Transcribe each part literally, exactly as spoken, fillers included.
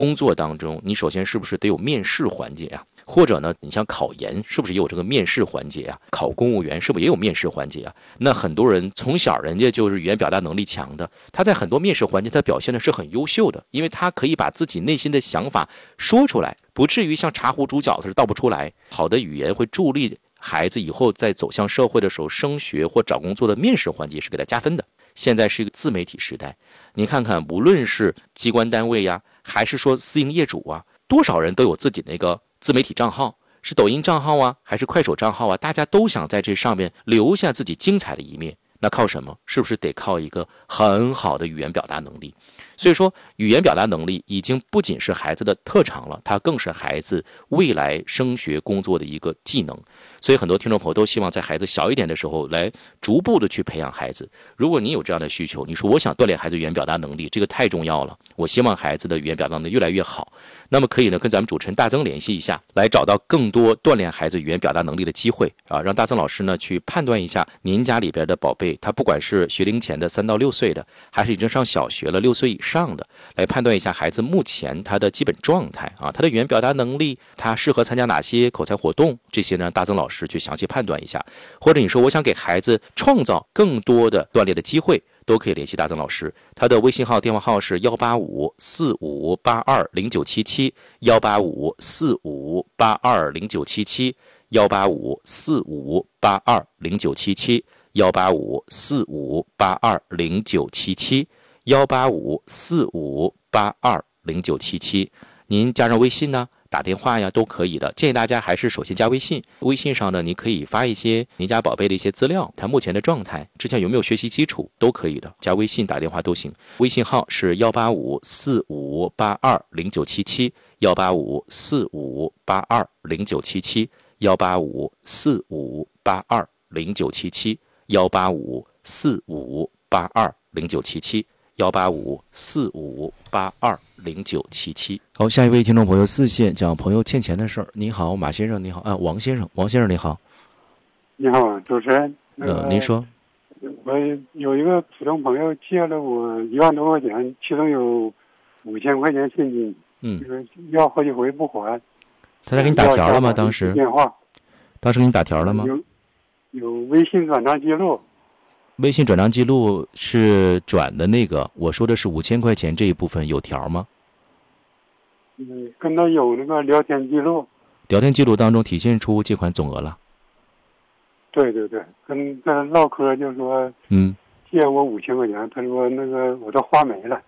工作当中，你首先是不是得有面试环节啊？或者呢，你像考研是不是也有这个面试环节啊？考公务员是不是也有面试环节啊？那很多人从小人家就是语言表达能力强的，他在很多面试环节他表现的是很优秀的，因为他可以把自己内心的想法说出来，不至于像茶壶煮饺子是倒不出来。好的语言会助力孩子以后在走向社会的时候，升学或找工作的面试环节是给他加分的。现在是一个自媒体时代，你看看，无论是机关单位呀，还是说私营业主啊，多少人都有自己那个自媒体账号，是抖音账号啊，还是快手账号啊？大家都想在这上面留下自己精彩的一面，那靠什么？是不是得靠一个很好的语言表达能力？所以说，语言表达能力已经不仅是孩子的特长了，它更是孩子未来升学工作的一个技能。所以很多听众朋友都希望在孩子小一点的时候来逐步的去培养孩子。如果你有这样的需求，你说我想锻炼孩子语言表达能力，这个太重要了，我希望孩子的语言表达能力越来越好，那么可以呢跟咱们主持人大曾联系一下，来找到更多锻炼孩子语言表达能力的机会啊，让大曾老师呢去判断一下您家里边的宝贝，他不管是学龄前的三到六岁的，还是已经上小学了六岁以上的，来判断一下孩子目前他的基本状态啊，他的语言表达能力，他适合参加哪些口才活动，这些呢大曾老师去详细判断一下。或者你说我想给孩子创造更多的锻炼的机会，都可以联系大曾老师，他的微信号电话号是幺八五四五八二零九七七，幺八五四五八二零九七七，幺八五四五八二零九七七，幺八五四五八二零九七七，幺八五四五八二零九七七。您加上微信呢，打电话呀都可以的。建议大家还是首先加微信，微信上呢，你可以发一些您家宝贝的一些资料，他目前的状态，之前有没有学习基础都可以的，加微信打电话都行。微信号是幺八五四五八二零九七七，幺八五四五八二零九七七，幺八五四五八二零九七七，幺八五四五八二零九七七，幺八五四五八二零九七七。好，下一位听众朋友四线讲朋友欠钱的事儿。你好，马先生，你好啊，王先生，王先生你好。 你好，主持人。 呃，您说。 我有一个普通朋友借了我一万多块钱，其中有五千块钱现金， 嗯， 要好几回不还。 他在给你打条了吗？当时电话， 当时给你打条了吗？ 有有微信转账记录。 微信转账记录是转的那个，我说的是五千块钱这一部分有条吗？ 嗯，跟他有那个聊天记录。 聊天记录当中体现出借款总额了。 对对对，跟他唠嗑就说， 嗯， 借我五千块钱，他说那个我都花没了。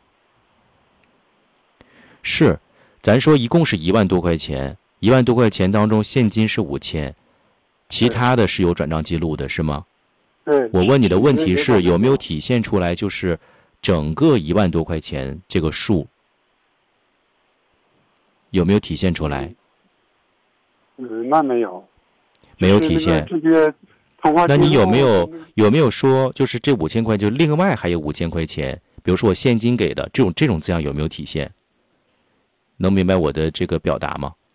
是，咱说一共是一万多块钱，一万多块钱当中现金是五千，其他的是有转账记录的，是吗？ 对。 我问你的问题是有没有体现出来，就是整个一万多块钱这个数有没有体现出来？ 嗯，那没有， 没有体现。 直接通话。 那你有没有有没有说，就是这五千块，就另外还有五千块钱，比如说我现金给的这种这种字样有没有体现？能明白我的这个表达吗？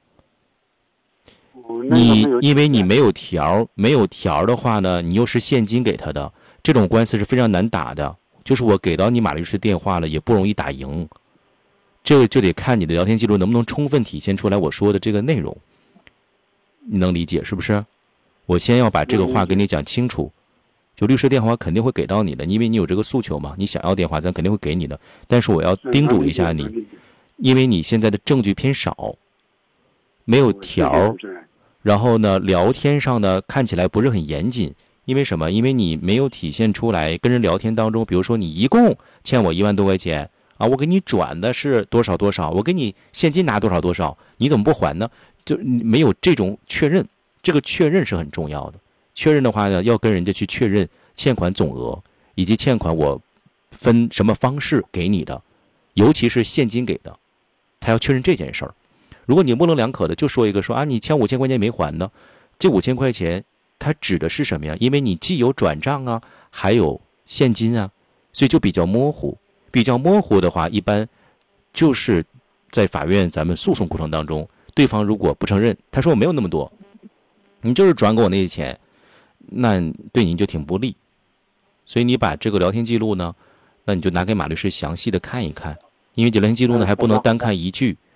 你因为你没有条，没有条的话呢，你又是现金给他的，这种官司是非常难打的。就是我给到你马律师电话了，也不容易打赢。这个就得看你的聊天记录能不能充分体现出来我说的这个内容。你能理解是不是？我先要把这个话给你讲清楚。就律师电话肯定会给到你的，因为你有这个诉求嘛，你想要电话咱肯定会给你的。但是我要叮嘱一下你，因为你现在的证据偏少，没有条。然后呢，聊天上呢看起来不是很严谨，因为什么？因为你没有体现出来跟人聊天当中，比如说你一共欠我一万多块钱啊，我给你转的是多少多少，我给你现金拿多少多少，你怎么不还呢？就没有这种确认，这个确认是很重要的。确认的话呢，要跟人家去确认欠款总额以及欠款我分什么方式给你的，尤其是现金给的，他要确认这件事儿。如果你模棱两可的就说一个说啊，你欠五千块钱没还呢，这五千块钱它指的是什么呀？因为你既有转账啊，还有现金啊，所以就比较模糊。比较模糊的话，一般就是在法院咱们诉讼过程当中，对方如果不承认，他说我没有那么多，你就是转给我那些钱，那对你就挺不利。所以你把这个聊天记录呢，那你就拿给马律师详细的看一看。 因为聊天记录呢嗯还不能单看一句，